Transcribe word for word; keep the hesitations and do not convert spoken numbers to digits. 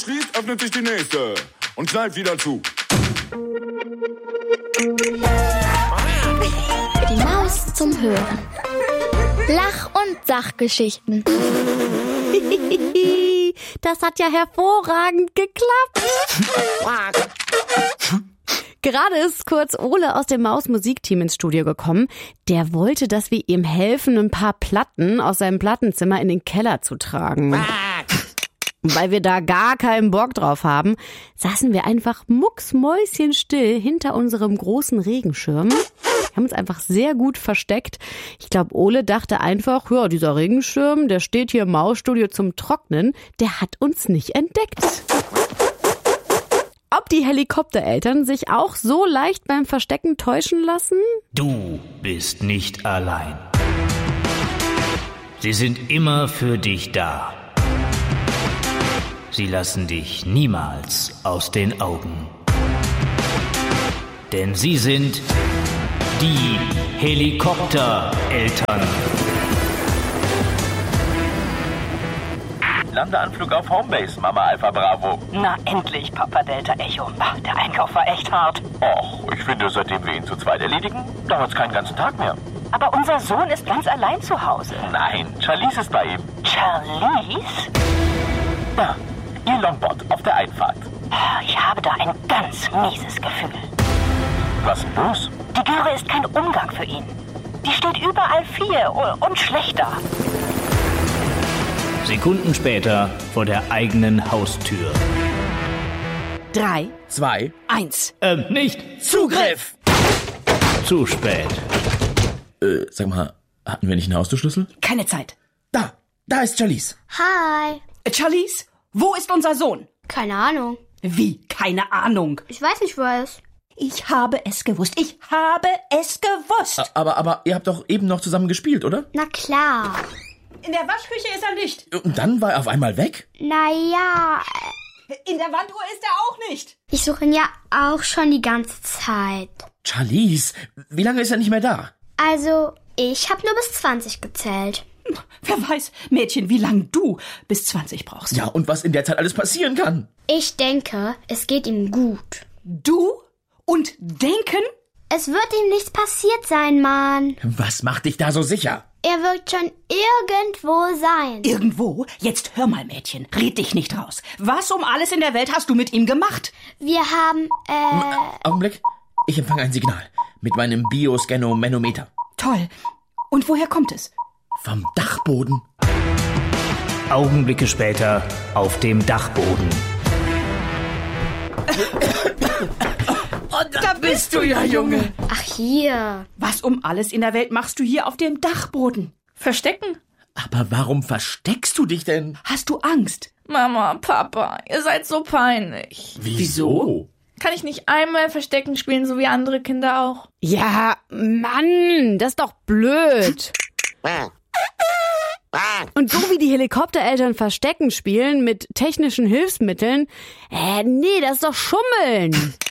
schließt, öffnet sich die nächste und knallt wieder zu. Die Maus zum Hören. Lach- und Sachgeschichten. Das hat ja hervorragend geklappt. Gerade ist kurz Ole aus dem Maus-Musikteam ins Studio gekommen. Der wollte, dass wir ihm helfen, ein paar Platten aus seinem Plattenzimmer in den Keller zu tragen. Weil wir da gar keinen Bock drauf haben, saßen wir einfach mucksmäuschenstill hinter unserem großen Regenschirm. Wir haben uns einfach sehr gut versteckt. Ich glaube, Ole dachte einfach, ja, dieser Regenschirm, der steht hier im Mausstudio zum Trocknen, der hat uns nicht entdeckt. Ob die Helikoptereltern sich auch so leicht beim Verstecken täuschen lassen? Du bist nicht allein. Sie sind immer für dich da. Sie lassen dich niemals aus den Augen. Denn sie sind die Helikoptereltern. Landeanflug auf Homebase, Mama Alpha Bravo. Na endlich, Papa Delta Echo. Der Einkauf war echt hart. Och, ich finde, seitdem wir ihn zu zweit erledigen, dauert es keinen ganzen Tag mehr. Aber unser Sohn ist ganz allein zu Hause. Nein, Charlize ist bei ihm. Charlize? Da, ihr Longboard auf der Einfahrt. Ich habe da ein ganz mieses Gefühl. Was denn los? Die Göre ist kein Umgang für ihn. Die steht überall vier und schlechter. Sekunden später vor der eigenen Haustür. Drei, Zwei. eins. Ähm, nicht Zugriff! Zu spät. Äh, sag mal, hatten wir nicht einen Haustürschlüssel? Keine Zeit. Da, da ist Charlize. Hi. Äh, Charlize, wo ist unser Sohn? Keine Ahnung. Wie? Keine Ahnung. Ich weiß nicht, wo er ist. Ich habe es gewusst. Ich habe es gewusst. Aber, aber ihr habt doch eben noch zusammen gespielt, oder? Na klar. In der Waschküche ist er nicht. Und dann war er auf einmal weg? Naja, In der Wanduhr ist er auch nicht. ich suche ihn ja auch schon die ganze Zeit. Charlize, wie lange ist er nicht mehr da? Also, ich habe nur bis zwanzig gezählt. Wer weiß, Mädchen, wie lang du bis zwanzig brauchst. Ja, und was in der Zeit alles passieren kann. Ich denke, es geht ihm gut. Du und denken? Es wird ihm nichts passiert sein, Mann. Was macht dich da so sicher? Er wird schon irgendwo sein. Irgendwo? Jetzt hör mal, Mädchen, red dich nicht raus. Was um alles in der Welt hast du mit ihm gemacht? Wir haben, äh... Augenblick, ich empfange ein Signal. Mit meinem Bioscanomanometer. Toll. Und woher kommt es? Vom Dachboden. Augenblicke später auf dem Dachboden. Da bist du ja, Junge. Ach, hier. Was um alles in der Welt machst du hier auf dem Dachboden? Verstecken? Aber warum versteckst du dich denn? Hast du Angst? Mama, Papa, ihr seid so peinlich. Wieso? Kann ich nicht einmal Verstecken spielen, so wie andere Kinder auch? Ja, Mann, das ist doch blöd. Und so wie die Helikoptereltern Verstecken spielen mit technischen Hilfsmitteln, äh, nee, das ist doch Schummeln.